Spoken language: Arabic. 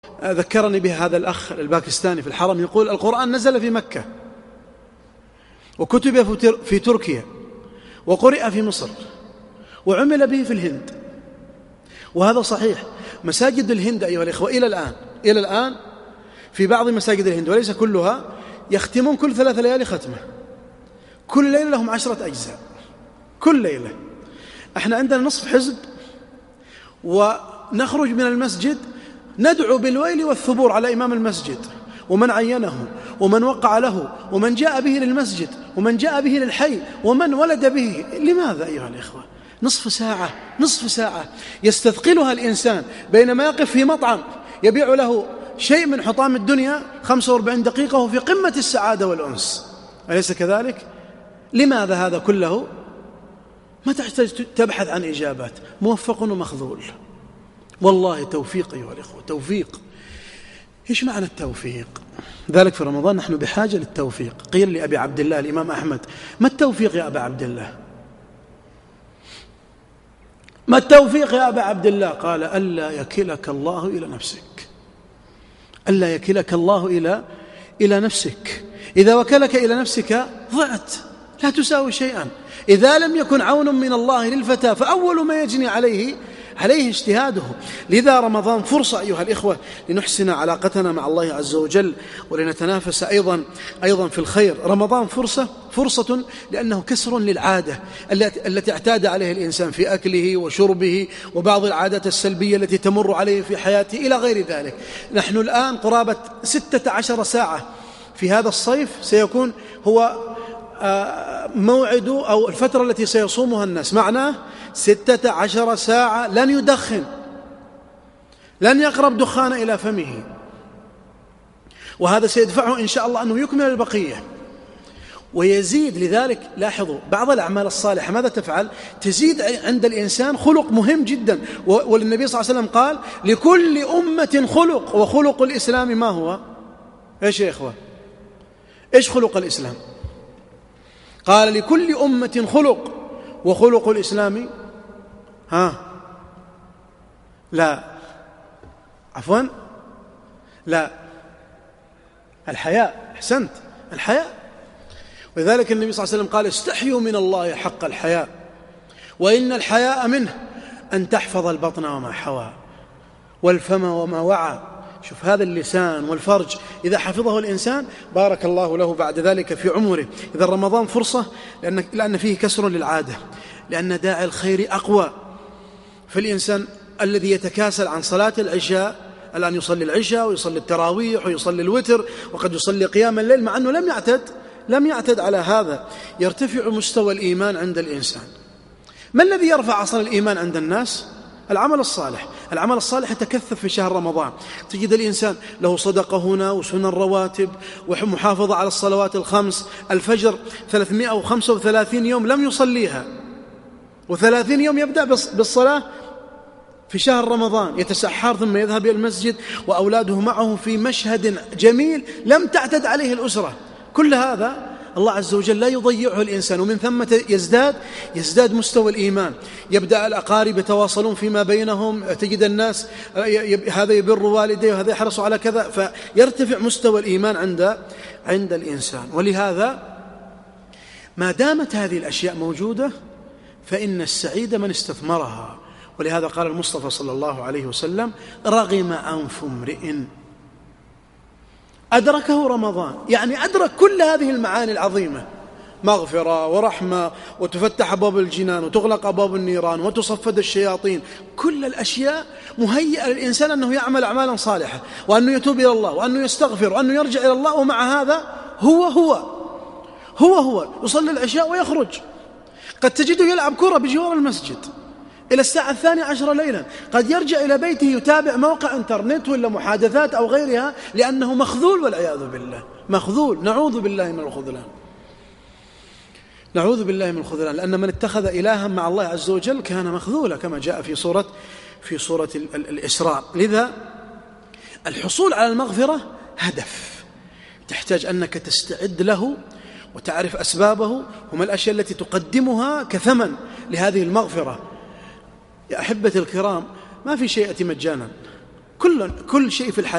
ذكرني به هذا الأخ الباكستاني في الحرم، يقول القرآن نزل في مكة وكتب في تركيا وقرئ في مصر وعمل به في الهند، وهذا صحيح. مساجد الهند أيها الإخوة إلى الآن في بعض مساجد الهند وليس كلها يختمون كل 3 ليالي ختمة، كل ليلة لهم 10 أجزاء كل ليلة. احنا عندنا نصف حزب ونخرج من المسجد ندعو بالويل والثبور على إمام المسجد ومن عينه ومن وقع له ومن جاء به للمسجد ومن جاء به للحي ومن ولد به. لماذا أيها الإخوة؟ نصف ساعة يستثقلها الإنسان بينما يقف في مطعم يبيع له شيء من حطام الدنيا 45 دقيقة وفي قمة السعادة والأنس، أليس كذلك؟ لماذا هذا كله؟ ما تحتاج تبحث عن إجابات، موفق ومخذول. والله توفيق أيها الإخوة، توفيق. إيش معنى التوفيق؟ ذلك في رمضان نحن بحاجة للتوفيق. قيل لأبي عبد الله الإمام أحمد: ما التوفيق يا أبا عبد الله؟ ما التوفيق يا أبا عبد الله؟ قال: ألا يكلك الله إلى نفسك، ألا يكلك الله إلى نفسك. إذا وكلك إلى نفسك ضعت، لا تساوي شيئا. إذا لم يكن عون من الله للفتى فأول ما يجني عليه اجتهاده. لذا رمضان فرصة أيها الإخوة لنحسن علاقتنا مع الله عز وجل ولنتنافس أيضا في الخير. رمضان فرصة لأنه كسر للعادة التي اعتاد عليها الإنسان في أكله وشربه وبعض العادات السلبية التي تمر عليه في حياته إلى غير ذلك. نحن الآن قرابة 16 ساعة في هذا الصيف سيكون هو موعد أو الفترة التي سيصومها الناس، معناه 16 ساعة لن يدخن، لن يقرب دخان إلى فمه، وهذا سيدفعه إن شاء الله أنه يكمل البقية ويزيد. لذلك لاحظوا بعض الأعمال الصالحة ماذا تفعل؟ تزيد عند الإنسان خلق مهم جدا. والنبي صلى الله عليه وسلم قال: لكل أمة خلق، وخلق الإسلام ما هو؟ إيش يا إخوة؟ إيش خلق الإسلام؟ قال: لكل أمة خلق، وخلق الإسلام الحياء. أحسنت، الحياء. ولذلك النبي صلى الله عليه وسلم قال: استحيوا من الله حق الحياء، وإن الحياء منه أن تحفظ البطن وما حوى والفم وما وعى. شوف هذا اللسان والفرج إذا حفظه الإنسان بارك الله له بعد ذلك في عمره. إذا رمضان فرصة لأن فيه كسر للعادة، لأن داعي الخير أقوى. فالإنسان الذي يتكاسل عن صلاة العشاء الآن يصلي العشاء ويصلي التراويح ويصلي الوتر وقد يصلي قيام الليل مع أنه لم يعتد على هذا. يرتفع مستوى الإيمان عند الإنسان. ما الذي يرفع أصلا الإيمان عند الناس؟ العمل الصالح يتكثف في شهر رمضان. تجد الإنسان له صدقة هنا وسنن رواتب ومحافظة على الصلوات الخمس. الفجر 335 يوم لم يصليها، و30 يوم يبدأ بالصلاة في شهر رمضان، يتسحر ثم يذهب إلى المسجد وأولاده معه في مشهد جميل لم تعتد عليه الأسرة. كل هذا الله عز وجل لا يضيعه الإنسان، ومن ثم يزداد مستوى الإيمان. يبدأ الأقارب يتواصلون فيما بينهم، تجد الناس هذا يبر والديه وهذا يحرص على كذا، فيرتفع مستوى الإيمان عند الإنسان. ولهذا ما دامت هذه الأشياء موجودة فإن السعيد من استثمرها. ولهذا قال المصطفى صلى الله عليه وسلم: رغم أنف امرئ أدركه رمضان. يعني أدرك كل هذه المعاني العظيمة: مغفرة ورحمة، وتفتح أبواب الجنان وتغلق أبواب النيران وتصفد الشياطين. كل الأشياء مهيئة للإنسان أنه يعمل أعمالا صالحة وأنه يتوب إلى الله وأنه يستغفر وأنه يرجع إلى الله. ومع هذا هو يصلي العشاء ويخرج. قد تجده يلعب كرة بجوار المسجد إلى الساعة 12 ليلا. قد يرجع إلى بيته يتابع موقع انترنت ولا محادثات أو غيرها لأنه مخذول، والعياذ بالله مخذول. نعوذ بالله من الخذلان، لأن من اتخذ إلها مع الله عز وجل كان مخذولا كما جاء في سورة الإسراء. لذا الحصول على المغفرة هدف تحتاج أنك تستعد له وتعرف أسبابه وما الأشياء التي تقدمها كثمن لهذه المغفرة. يا أحبتي الكرام، ما في شيء يأتي مجانا، كل شيء في الحياة